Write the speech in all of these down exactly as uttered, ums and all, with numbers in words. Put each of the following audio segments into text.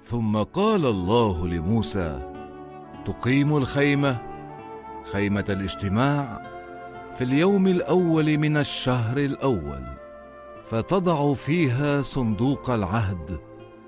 ثم قال الله لموسى: تقيم الخيمة، خيمة الاجتماع، في اليوم الأول من الشهر الأول، فتضع فيها صندوق العهد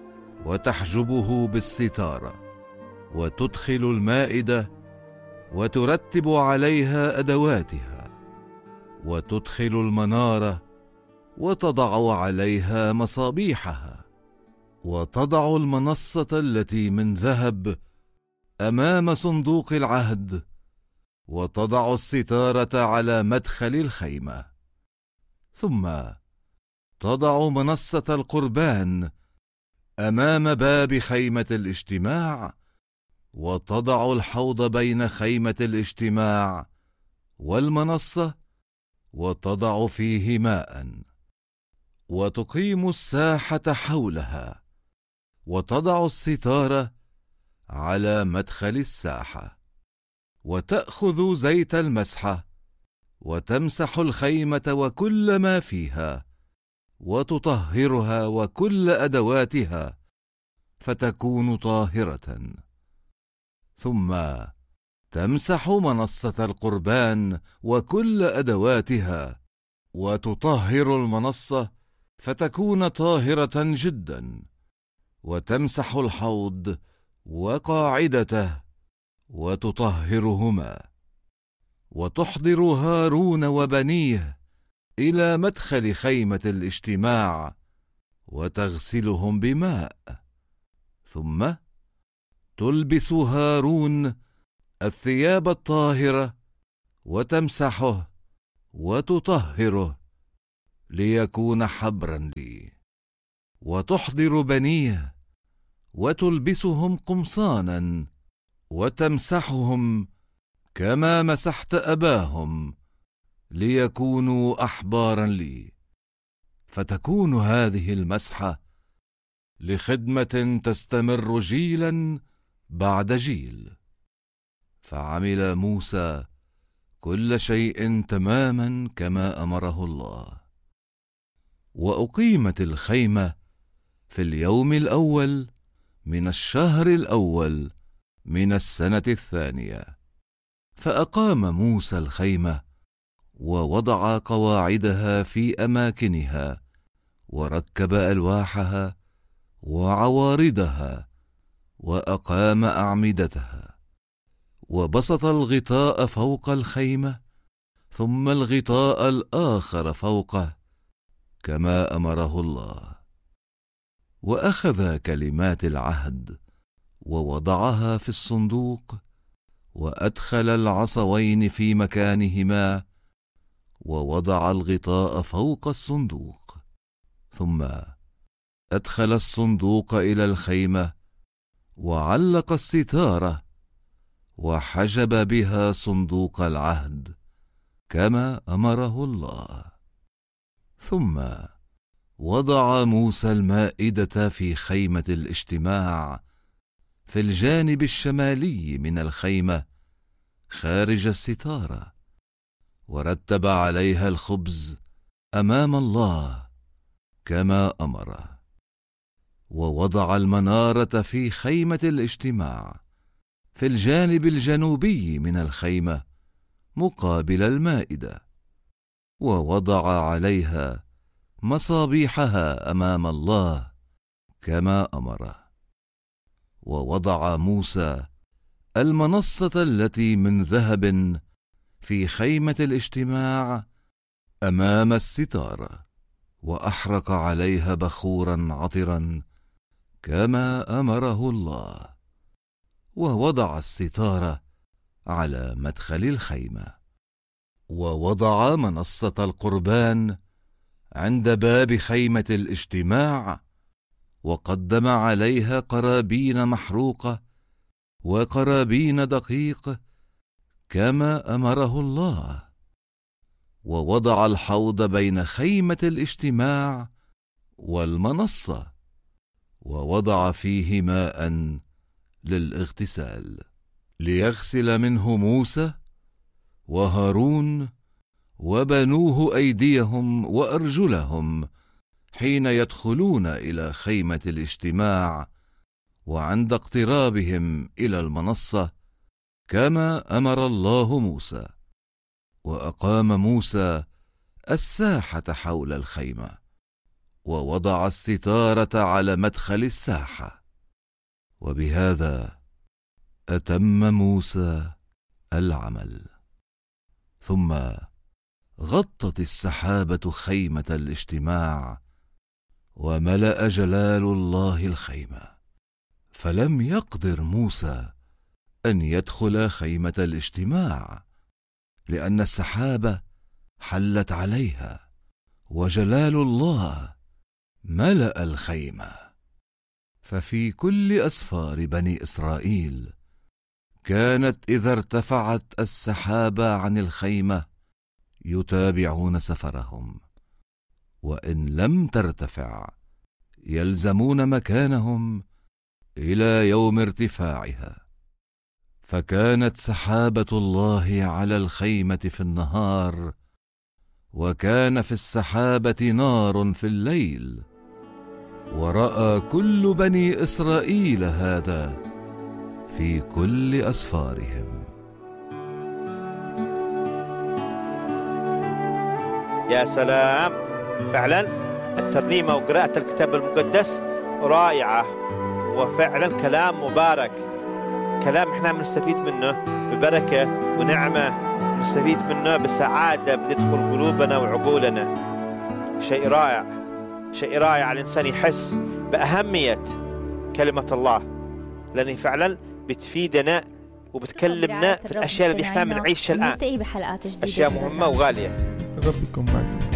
وتحجبه بالستارة، وتدخل المائدة وترتب عليها أدواتها، وتدخل المنارة وتضع عليها مصابيحها، وتضع المنصة التي من ذهب أمام صندوق العهد، وتضع الستارة على مدخل الخيمة، ثم تضع منصة القربان أمام باب خيمة الاجتماع، وتضع الحوض بين خيمة الاجتماع والمنصة، وتضع فيه ماء، وتقيم الساحة حولها، وتضع الستارة على مدخل الساحة، وتأخذ زيت المسحة وتمسح الخيمة وكل ما فيها، وتطهرها وكل أدواتها، فتكون طاهرة. ثم تمسح منصة القربان وكل أدواتها، وتطهر المنصة فتكون طاهرة جدا، وتمسح الحوض وقاعدته وتطهرهما، وتحضر هارون وبنيه إلى مدخل خيمة الاجتماع وتغسلهم بماء، ثم تلبس هارون الثياب الطاهرة وتمسحه وتطهره ليكون حبرا لي، وتحضر بنيه وتلبسهم قمصانا وتمسحهم كما مسحت أباهم ليكونوا أحبارا لي، فتكون هذه المسحة لخدمة تستمر جيلا بعد جيل. فعمل موسى كل شيء تماما كما أمره الله. وأقيمت الخيمة في اليوم الأول من الشهر الأول من السنة الثانية. فأقام موسى الخيمة ووضع قواعدها في أماكنها، وركب ألواحها وعوارضها، وأقام أعمدتها، وبسط الغطاء فوق الخيمة، ثم الغطاء الآخر فوقه كما أمره الله. وأخذ كلمات العهد ووضعها في الصندوق، وأدخل العصوين في مكانهما، ووضع الغطاء فوق الصندوق، ثم أدخل الصندوق إلى الخيمة، وعلق الستارة، وحجب بها صندوق العهد كما أمره الله. ثم وضع موسى المائدة في خيمة الاجتماع في الجانب الشمالي من الخيمة خارج الستارة، ورتب عليها الخبز أمام الله كما أمره. ووضع المنارة في خيمة الاجتماع في الجانب الجنوبي من الخيمة مقابل المائدة، ووضع عليها مصابيحها أمام الله كما أمره. ووضع موسى المنصة التي من ذهب في خيمة الاجتماع أمام الستارة، وأحرق عليها بخورا عطرا كما أمره الله. ووضع الستارة على مدخل الخيمة، ووضع منصة القربان عند باب خيمة الاجتماع، وقدم عليها قرابين محروقة وقرابين دقيق كما أمره الله. ووضع الحوض بين خيمة الاجتماع والمنصة، ووضع فيه ماء للاغتسال، ليغسل منه موسى وهارون وبنوه أيديهم وأرجلهم حين يدخلون إلى خيمة الاجتماع، وعند اقترابهم إلى المنصة كما أمر الله موسى، وأقام موسى الساحة حول الخيمة، ووضع الستارة على مدخل الساحة، وبهذا أتم موسى العمل. ثم غطت السحابة خيمة الاجتماع، وملأ جلال الله الخيمة، فلم يقدر موسى أن يدخل خيمة الاجتماع، لأن السحابة حلت عليها، وجلال الله ملأ الخيمة. ففي كل أسفار بني إسرائيل كانت إذا ارتفعت السحابة عن الخيمة يتابعون سفرهم، وإن لم ترتفع يلزمون مكانهم إلى يوم ارتفاعها. فكانت سحابة الله على الخيمة في النهار، وكان في السحابة نار في الليل، ورأى كل بني إسرائيل هذا في كل أسفارهم. يا سلام، فعلا الترنيمة وقراءة الكتاب المقدس رائعة، وفعلا كلام مبارك، كلام احنا بنستفيد منه ببركة ونعمة، نستفيد منه بسعادة بتدخل قلوبنا وعقولنا. شيء رائع، شيء رائع الإنسان يحس بأهمية كلمة الله، لأنه فعلا بتفيدنا وبتكلمنا في الأشياء اللي احنا بنعيشها الآن، أشياء مهمة وغالية. ربكم معكم.